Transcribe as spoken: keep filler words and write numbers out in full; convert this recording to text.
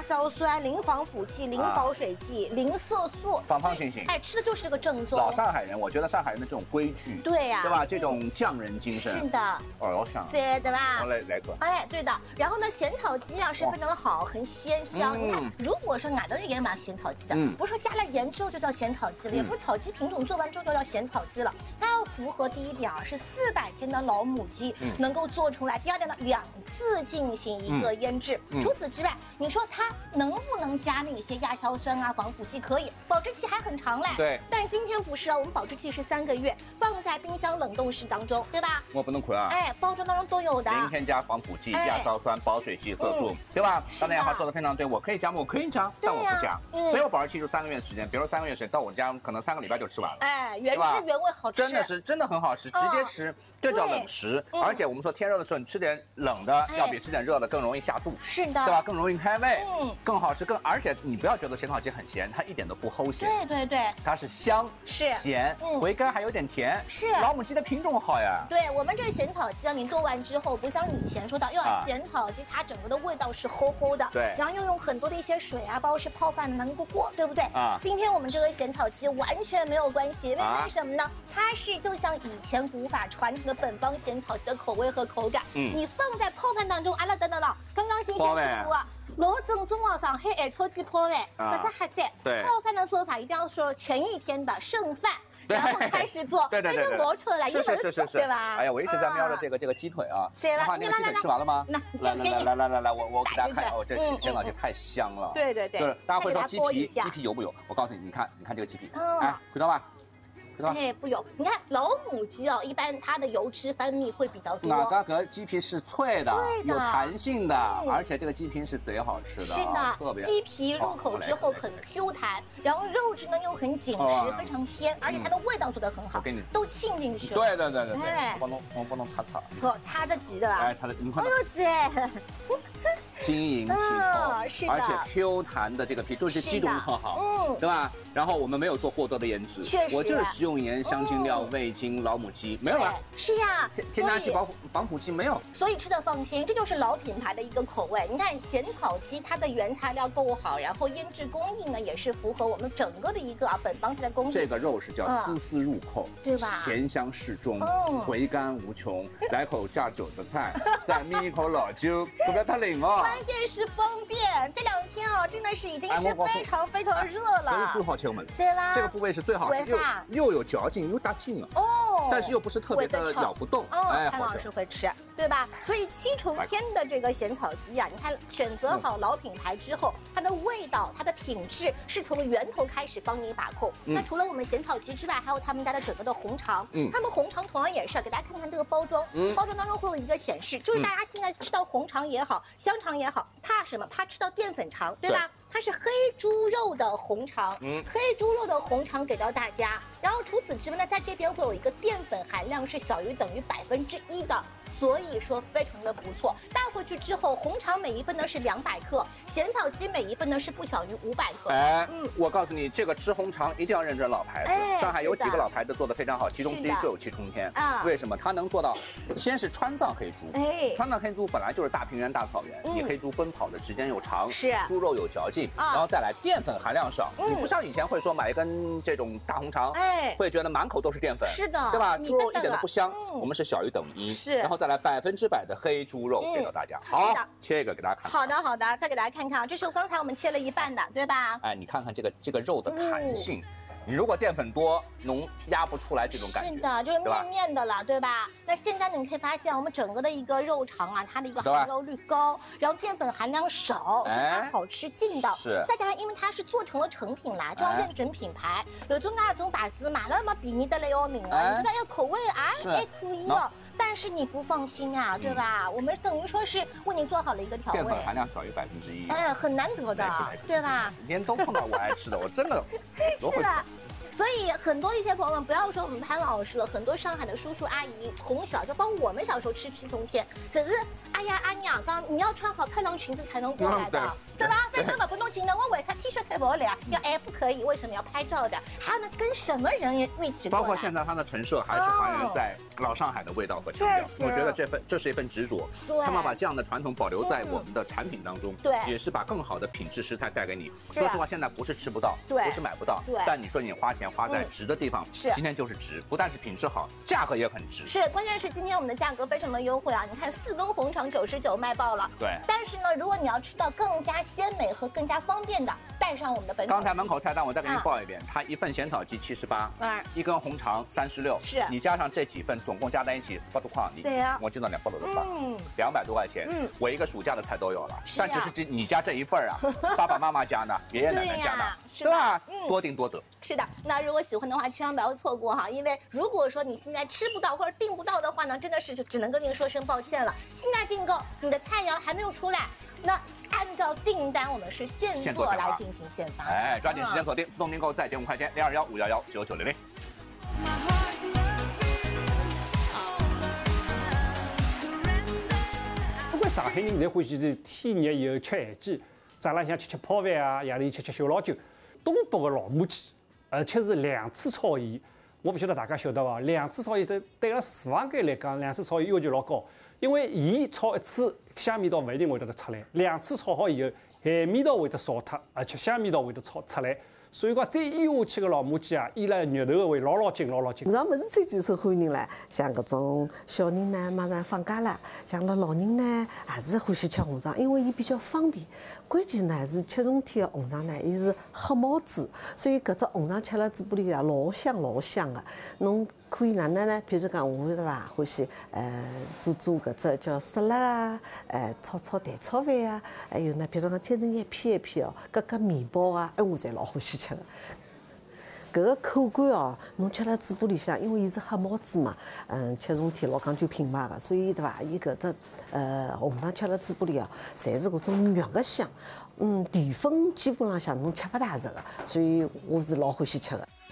硝酸、零防腐剂、零保水剂、零色素， 方方性性。 哎，吃的就是这个正宗。 老上海人，我觉得上海人的这种规矩， 对呀， 对吧？这种匠人精神。 是的。 哦，老想。 对的吧？ 来来个。 哎，对的。然后呢，咸草鸡啊是非常的好，很鲜香。你看，如果说俺的也买咸草鸡的，不是说加了盐之后就叫咸草鸡了，也不是草鸡品种做完之后就叫咸草鸡了，它要符合第一点啊，是四百天的老母鸡能够做出来。第二点呢，两次进行一个腌制。除此之外，你说它能不能加那些亚硝酸啊、防腐剂？可以，保质期还很长嘞。 对。 但今天不是啊，我们保质期是三个月，放在冰箱冷冻室当中，对吧？ 我不能亏啊。 哎，包装当中都有的。 零添加防腐剂、亚硝酸、保水剂、色素，对吧？刚才杨华说的非常对，我可以加吗？我可以加，但我不加。所以我保质期就三个月的时间，比如说三个月时间到我家，可能三个礼拜就吃完了。 哎，原汁原味好吃， 真的是真的很好吃，直接吃，这叫冷食。而且我们说天热的时候，你吃点冷的，要比吃点热的更容易下肚。 是的， 对吧？更容易开胃，嗯，更好吃，更而且你不要觉得咸草鸡很咸，它一点都不齁咸。 对对对， 它是香， 是咸，回甘还有点甜。 是老母鸡的品种好呀。 对我们这个咸草鸡啊，你剁完之后，不像以前说到，哟，咸草鸡它整个的味道是齁齁的， 对， 然后又用很多的一些水啊，包括是泡饭能够过，对不对？啊，今天我们这个咸草鸡完全没有关系，因为为什么呢？它是就像以前古法传承的本帮咸草鸡的口味和口感，嗯，你放在泡饭当中，啊啦等等等，刚刚新鲜出锅。老正宗哦，上海爱炒鸡泡饭，或者还在泡饭的做法一定要说前一天的剩饭。然后开始做， 对对对， 磨出来， 是是是是是， 对吧？ 哎呀，我一直在瞄着这个这个鸡腿啊。 对了， 那个鸡腿吃完了吗？ 来来来来来来来，我我给大家看，哦，这咸草鸡太香了。 对对对， 就是大家会说鸡皮鸡皮油不油？我告诉你，你看你看这个鸡皮，哎，回头吧。 哎，不油，你看老母鸡哦，一般它的油脂分泌会比较多。 那个个鸡皮是脆的，有弹性的，而且这个鸡皮是贼好吃的。 是的，特别。鸡皮入口之后很 Q 弹，然后肉质呢又很紧实，非常鲜，而且它的味道做得很好。 我给你都沁进去了。 对对对对对，帮侬帮帮侬擦擦。 错，擦着底的吧？ 哎，擦着，你看。 哎呦姐。 晶莹剔透，而且 Q 弹的这个皮，就是鸡种很好，嗯，对吧？然后我们没有做过多的腌制， 确实， 我就是食用盐、香精料、味精、老母鸡，没有了。 是呀， 添加剂、防腐防腐剂没有， 所以吃的放心，这就是老品牌的一个口味。你看咸草鸡，它的原材料够好，然后腌制工艺呢也是符合我们整个的一个啊本帮的工艺。 这个肉是叫丝丝入口， 对吧？ 咸香适中，回甘无穷，来口下酒的菜，再抿一口老酒，不要太冷哦。 关键是方便，这两天啊真的是已经是非常非常热了。 这是最好吃我们， 对啦， 这个部位是最好吃，又又有嚼劲又大劲了哦，但是又不是特别的咬不动， 哎，潘老师会吃，对吧？所以七重天的这个咸草鸡啊，你看选择好老品牌之后，它的味道、它的品质是从源头开始帮你把控。那除了我们咸草鸡之外，还有他们家的整个的红肠，嗯，他们红肠同样也是，给大家看看这个包装，包装当中会有一个显示，就是大家现在吃到红肠也好，香肠也好，怕什么？怕吃到淀粉肠，对吧？它是黑猪肉的红肠，嗯，黑猪肉的红肠给到大家。然后除此之外呢，在这边会有一个淀粉含量是小于等于百分之一的。所以说非常的不错，带回去之后，红肠每一份呢是两百克，咸草鸡每一份呢是不小于五百克。哎， 嗯，我告诉你，这个吃红肠一定要认准老牌子。哎，上海有几个老牌子做的非常好，其中之一就有七重天。啊，为什么？它能做到，先是川藏黑猪，哎，川藏黑猪本来就是大平原大草原，你黑猪奔跑的时间又长，是猪肉有嚼劲，然后再来淀粉含量少，你不像以前会说买一根这种大红肠，哎，会觉得满口都是淀粉， 是的， 对吧？猪肉一点都不香，我们是小于等于一， 是， 然后再来百分之百的黑猪肉给到大家。好，切一个给大家看。 好的，好的，再给大家看看啊，这是刚才我们切了一半的，对吧？ 哎，你看看这个这个肉的弹性。你如果淀粉多，浓压不出来这种感觉。 是的，就是面面的了，对吧？那现在你可以发现，我们整个的一个肉肠啊，它的一个含油率高，然后淀粉含量少，它好吃劲道。 是。 再加上因为它是做成了成品啦，就要认准品牌。有种那种牌子买了那么便宜的来要命啊，你觉得哎口味啊还可以哦。但是你不放心啊，对吧？我们等于说是为你做好了一个调味， 淀粉含量少于百分之一， 哎，很难得的，对吧？ 今天都碰到我爱吃的，我真的是的。所以很多一些朋友们不要说我们潘老师了，很多上海的叔叔阿姨从小就包括我们小时候吃七重天，可是哎呀阿娘，刚你要穿好漂亮裙子才能过来的，对吧？非常把不弄情的，我为啥 T 恤才不了，要 app 不可以，为什么要拍照的？还有呢，跟什么人一起过？ 包括现在它的陈设还是还原在老上海的味道和腔调，我觉得这份这是一份执着。他们把这样的传统保留在我们的产品当中， 对， 也是把更好的品质食材带给你。说实话，现在不是吃不到， 对， 不是买不到， 对， 但你说你花钱花在值的地方， 是今天就是值，不但是品质好，价格也很值。 是，关键是今天我们的价格非常的优惠啊！你看四根红肠九十九卖爆了， 对。 但是呢，如果你要吃到更加鲜美和更加方便的，带上我们的本草。 刚才门口菜单我再给你报一遍，它一份咸草鸡七十八，嗯，一根红肠三十六， 是你加上这几份，总共加在一起八多块，你对呀， 我记得两百多块，嗯，两百多块钱，嗯，我一个暑假的菜都有了，但只是这你家这一份啊，爸爸妈妈家的，爷爷奶奶家的，对吧？嗯，多订多得。 是的，那如果喜欢的话，千万不要错过哈，因为如果说你现在吃不到或者订不到的话呢，真的是只能跟您说声抱歉了。现在订购，你的菜肴还没有出来，那按照订单我们是现做来进行现发。 哎，抓紧时间锁定，自动订购再减五块钱，零二幺五幺幺九九零零。 不过上海人侪欢喜是天热以后吃咸鸡，早浪向吃吃泡饭啊，夜里吃吃小老酒。东北的老母鸡，而且是两次炒盐。我不晓得大家晓得伐？两次炒盐对对阿拉厨房间来讲，两次炒盐要求老高，因为盐炒一次香味道不一定会得出来，两次炒好以后，咸味道会得少脱，而且香味道会得炒出来。所以讲，再腌下去个老母鸡啊，腌了肉头会老老紧，老老紧。 红肠么是最最受欢迎了，像搿种小人呢，马上放假了，像拉老人呢，也是欢喜吃红肠，因为伊比较方便。关键呢是七重天的红肠呢，伊是黑毛猪，所以搿只红肠吃了嘴巴里啊，老香老香的。侬可以哪能呢？譬如讲，我对伐，欢喜呃做做搿只叫沙拉啊，呃炒炒蛋炒饭啊，还有呢，譬如讲切成一片一片哦，夹夹面包啊，哎我侪老欢喜吃的。搿个口感哦，侬吃了嘴巴里向，因为伊是黑毛猪嘛，嗯，七重天老讲究品牌个，所以对伐？伊搿只呃红肠吃了嘴巴里哦，侪是搿种肉个香，嗯，淀粉基本浪向侬吃勿大着个，所以我是老欢喜吃个。